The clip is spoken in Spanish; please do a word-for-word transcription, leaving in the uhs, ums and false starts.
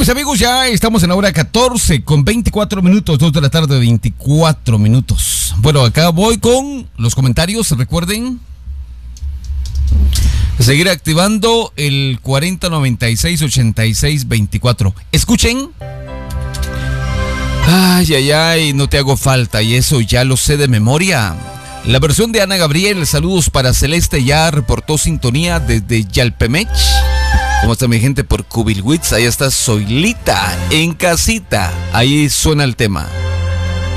mis amigos, ya estamos en la hora catorce con veinticuatro minutos, dos de la tarde, veinticuatro minutos. Bueno, acá voy con los comentarios, recuerden seguir activando el cuarenta noventa y seis ochenta y seis veinticuatro. Escuchen. Ay, ay, ay, no te hago falta y eso ya lo sé de memoria. La versión de Ana Gabriel, saludos para Celeste, ya reportó sintonía desde Yalpemech. ¿Cómo está mi gente por Cubilwitz? Ahí está Zoilita, en casita. Ahí suena el tema.